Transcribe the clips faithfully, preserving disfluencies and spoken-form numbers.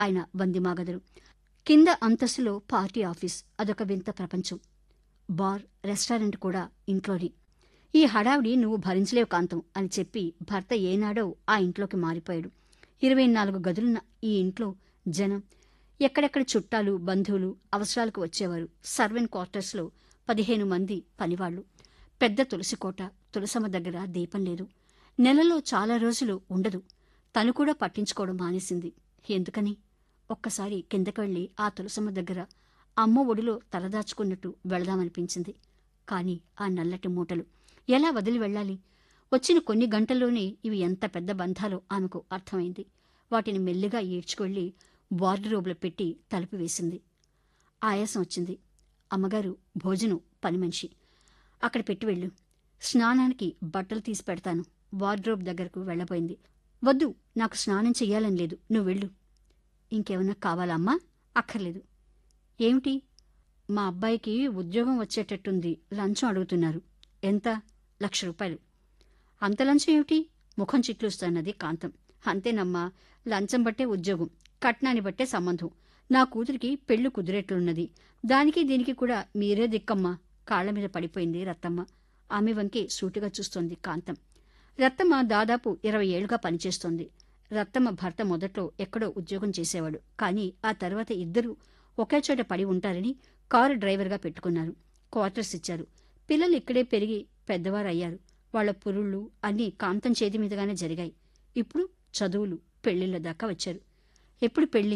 ఆయన వందిమాగదులు. కింద అంతస్తులో పార్టీ ఆఫీస్, అదొక వింత ప్రపంచం. బార్, రెస్టారెంట్ కూడా ఇంట్లోని. ఈ హడావిడి నువ్వు భరించలేవు కాంతం అని చెప్పి భర్త ఏనాడో ఆ ఇంట్లోకి మారిపోయాడు. ఇరవై నాలుగు గదులున్న ఈ ఇంట్లో జనం, ఎక్కడెక్కడ చుట్టాలు, బంధువులు అవసరాలకు వచ్చేవారు. సర్వెంట్ క్వార్టర్స్లో పదిహేను మంది పనివాళ్లు. పెద్ద తులసికోట, తులసమ్మ దగ్గర దీపం లేదు. నెలలో చాలా రోజులు ఉండదు. తను కూడా పట్టించుకోవడం మానేసింది. ఎందుకని? ఒక్కసారి కిందకి వెళ్లి ఆ తులసమ్మ దగ్గర అమ్మ ఒడిలో తలదాచుకున్నట్టు వెళదామనిపించింది. కాని ఆ నల్లటి మూటలు ఎలా వదిలి వెళ్ళాలి? వచ్చిన కొన్ని గంటల్లోనే ఇవి ఎంత పెద్ద బంధాలో ఆమెకు అర్థమైంది. వాటిని మెల్లిగా ఈడ్చుకెళ్లి వార్డ్రోబ్లో పెట్టి తలుపు వేసింది. ఆయాసం వచ్చింది. అమ్మగారు భోజనం పని మనిషి. అక్కడ పెట్టి వెళ్ళు. స్నానానికి బట్టలు తీసి పెడతాను. వార్డ్రోబ్ దగ్గరకు వెళ్లబోయింది. వద్దు, నాకు స్నానం చెయ్యాలని లేదు, నువ్వు వెళ్ళు. ఇంకేమన్నా కావాలా అమ్మా? అక్కర్లేదు. ఏమిటి? మా అబ్బాయికి ఉద్యోగం వచ్చేటట్టుంది. లంచం అడుగుతున్నారు. ఎంత? లక్ష రూపాయలు. అంత లంచం ఏమిటి? ముఖం చిట్లుస్తున్నది కాంతం. అంతేనమ్మా, లంచం బట్టే ఉద్యోగం, కట్నాన్ని బట్టే సంబంధం. నా కూతురికి పెళ్లి కుదిరేట్లున్నది. దానికి దీనికి కూడా మీరే దిక్కమ్మా. కాళ్ల మీద పడిపోయింది రత్తమ్మ. ఆమె వంకే సూటిగా చూస్తోంది కాంతం. రత్తమ్మ దాదాపు ఇరవై ఏళ్లుగా పనిచేస్తోంది. రత్తమ్మ భర్త మొదట్లో ఎక్కడో ఉద్యోగం చేసేవాడు. కానీ ఆ తర్వాత ఇద్దరూ ఒకే చోట పడి ఉంటారని కారు డ్రైవర్గా పెట్టుకున్నారు. క్వార్టర్స్ ఇచ్చారు. పిల్లలు ఇక్కడే పెరిగి పెద్దవారయ్యారు. వాళ్ల పురుళ్ళు అన్నీ కాంతం చేతి మీదుగానే జరిగాయి. ఇప్పుడు చదువులు, పెళ్లిళ్ల దాకా వచ్చారు. ఎప్పుడు పెళ్లి?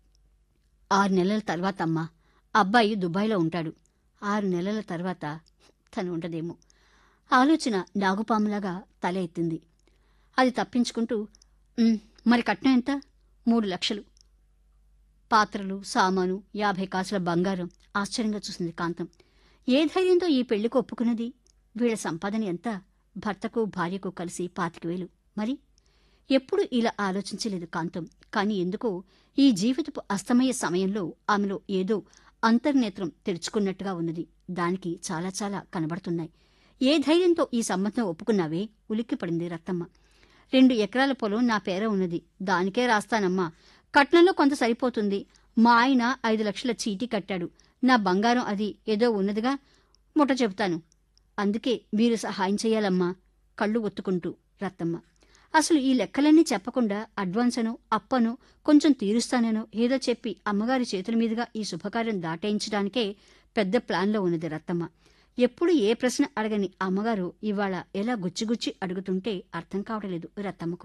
ఆరు నెలల తర్వాత అమ్మా. అబ్బాయి దుబాయ్లో ఉంటాడు. ఆరు నెలల తర్వాత తను ఉండదేమో. ఆలోచన నాగుపాములాగా తల ఎత్తింది. అది తప్పించుకుంటూ, మరి కట్నం ఎంత? మూడు లక్షలు. పాత్రలు, సామాను, యాభై కాసుల బంగారం. ఆశ్చర్యంగా చూసింది కాంతం. ఏ ధైర్యంతో ఈ పెళ్లికి ఒప్పుకున్నది? వీళ్ల సంపాదన ఎంత? భర్తకు భార్యకు కలిసి పాతిక వేలు. మరి ఎప్పుడు ఇలా ఆలోచించలేదు కాంతం. కాని ఎందుకో ఈ జీవితపు అస్తమయ సమయంలో ఆమెలో ఏదో అంతర్నేత్రం తెరుచుకున్నట్టుగా ఉన్నది. దానికి చాలా చాలా కనబడుతున్నాయి. ఏ ధైర్యంతో ఈ సంబంధం ఒప్పుకున్నావే? ఉలిక్కిపడింది రత్తమ్మ. రెండు ఎకరాల పొలం నా పేర ఉన్నది. దానికే రాస్తానమ్మా. కట్నంలో కొంత సరిపోతుంది. మా ఆయన ఐదు లక్షల చీటీ కట్టాడు. నా బంగారం అది ఏదో ఉన్నదిగా, ముట్ట చెబుతాను. అందుకే మీరు సహాయం చెయ్యాలమ్మా. కళ్ళు ఒత్తుకుంటూ రత్తమ్మ. అసలు ఈ లెక్కలన్నీ చెప్పకుండా అడ్వాన్స్ అనో అప్పనో కొంచెం తీరుస్తాననో ఏదో చెప్పి అమ్మగారి చేతుల మీదుగా ఈ శుభకార్యం దాటేయించడానికే పెద్ద ప్లాన్లో ఉన్నది రత్తమ్మ. ఎప్పుడు ఏ ప్రశ్న అడగని అమ్మగారు ఇవాళ ఎలా గుచ్చిగుచ్చి అడుగుతుంటే అర్థం కావడలేదు రత్తమ్మకు.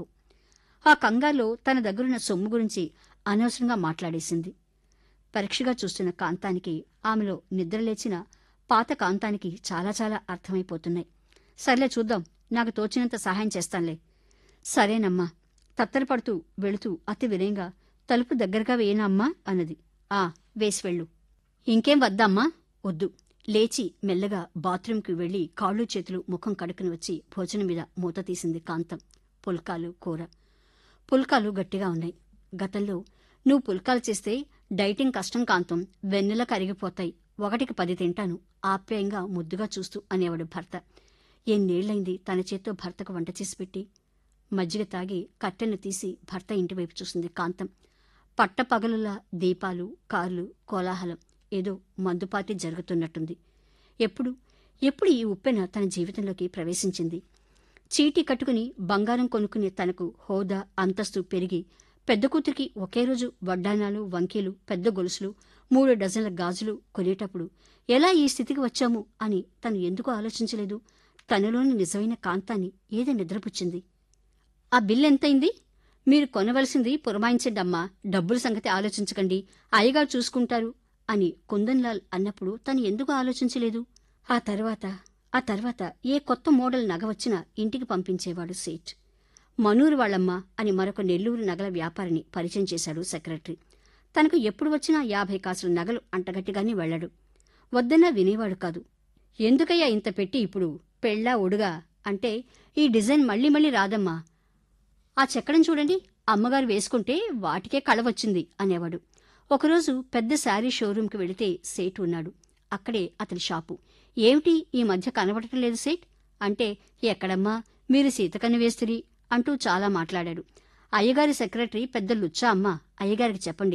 ఆ కంగారులో తన దగ్గరున్న సొమ్ము గురించి అనవసరంగా మాట్లాడేసింది. పరీక్షగా చూస్తున్న కాంతానికి, ఆమెలో నిద్రలేచిన పాత కాంతానికి చాలా చాలా అర్థమైపోతున్నాయి. సర్లే చూద్దాం, నాకు తోచినంత సహాయం చేస్తానులే. సరేనమ్మా. తత్తరపడుతూ వెళుతూ అతి వినయంగా, తలుపు దగ్గరగా వేయనమ్మా అన్నది. ఆ, వేసి వెళ్ళు. ఇంకేం వద్దమ్మా? వద్దు. లేచి మెల్లగా బాత్రూంకి వెళ్లి కాళ్ళు చేతులు ముఖం కడుకుని వచ్చి భోజనం మీద మూత తీసింది కాంతం. పుల్కాలు, కూర. పుల్కాలు గట్టిగా ఉన్నాయి. గతంలో నువ్వు పుల్కాలు చేస్తే డైటింగ్ కష్టం కాంతం, వెన్నెల కరిగిపోతాయి, ఒకటికి పది తింటాను ఆప్యాయంగా ముద్దుగా చూస్తూ అనేవాడు భర్త. ఎన్నేళ్లైంది తన చేత్తో భర్తకు వంట చేసి పెట్టి. మజ్జిగ తాగి కట్టెను తీసి భర్త ఇంటివైపు చూసింది కాంతం. పట్టపగలులా దీపాలు, కార్లు, కోలాహలం. ఏదో మందుపాటి జరుగుతున్నట్టుంది. ఎప్పుడు ఎప్పుడు ఈ ఉప్పెన తన జీవితంలోకి ప్రవేశించింది? చీటీ కట్టుకుని బంగారం కొనుక్కునే తనకు హోదా, అంతస్తు పెరిగి పెద్ద కూతురికి ఒకే రోజు వడ్డానాలు, వంకీలు, పెద్ద గొలుసులు, మూడు డజన్ల గాజులు కొనేటప్పుడు ఎలా ఈ స్థితికి వచ్చాము అని తను ఎందుకు ఆలోచించలేదు? తనలోని నిజమైన కాంతాన్ని ఏదో నిద్రపుచ్చింది. ఆ బిల్ ఎంతైంది? మీరు కొనవలసింది పురమాయించండమ్మా, డబ్బుల సంగతి ఆలోచించకండి, అయ్యగారు చూసుకుంటారు అని కుందన్లాల్ అన్నప్పుడు తను ఎందుకు ఆలోచించలేదు? ఆ తర్వాత ఆ తర్వాత ఏ కొత్త మోడల్ నగ వచ్చినా ఇంటికి పంపించేవాడు సేట్. మనూరు వాళ్ళమ్మ అని మరొక నెల్లూరు నగల వ్యాపారిని పరిచయం చేశాడు సెక్రటరీ. తనకు ఎప్పుడు వచ్చినా యాభై కాసుల నగలు అంటగట్టిగానే వెళ్లాడు. వద్దన్నా వినేవాడు కాదు. ఎందుకయ్యా ఇంత పెట్టి ఇప్పుడు? పెళ్ళా ఒడుగా అంటే ఈ డిజైన్ మళ్లీ మళ్లీ రాదమ్మా. ఆ చెక్కడం చూడండి, అమ్మగారు వేసుకుంటే వాటికే కళ వచ్చింది అనేవాడు. ఒకరోజు పెద్ద శారీ షోరూంకి వెళితే సేట్ ఉన్నాడు. అక్కడే అతని షాపు. ఏమిటి ఈ మధ్య కనబడటం లేదు సేట్ అంటే, ఎక్కడమ్మా మీరు సీతకన్ను వేస్తురి అంటూ చాలా మాట్లాడాడు. అయ్యగారి సెక్రటరీ పెద్ద లుచ్చా అమ్మ. అయ్యగారికి చెప్పండి